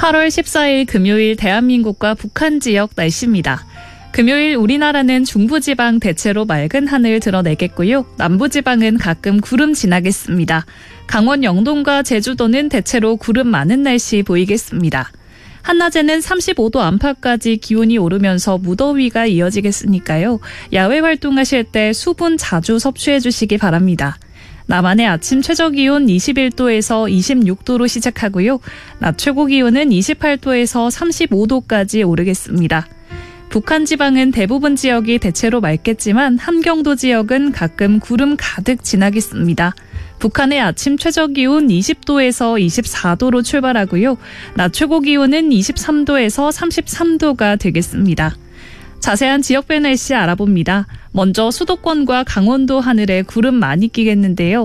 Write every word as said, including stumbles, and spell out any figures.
팔월 십사일 금요일 대한민국과 북한 지역 날씨입니다. 금요일 우리나라는 중부지방 대체로 맑은 하늘 드러내겠고요. 남부지방은 가끔 구름 지나겠습니다. 강원 영동과 제주도는 대체로 구름 많은 날씨 보이겠습니다. 한낮에는 삼십오도 안팎까지 기온이 오르면서 무더위가 이어지겠으니까요. 야외 활동하실 때 수분 자주 섭취해 주시기 바랍니다. 남한의 아침 최저기온 이십일도에서 이십육도로 시작하고요. 낮 최고기온은 이십팔도에서 삼십오도까지 오르겠습니다. 북한 지방은 대부분 지역이 대체로 맑겠지만 함경도 지역은 가끔 구름 가득 지나겠습니다. 북한의 아침 최저기온 이십도에서 이십사도로 출발하고요. 낮 최고기온은 이십삼도에서 삼십삼도가 되겠습니다. 자세한 지역별 날씨 알아봅니다. 먼저 수도권과 강원도 하늘에 구름 많이 끼겠는데요.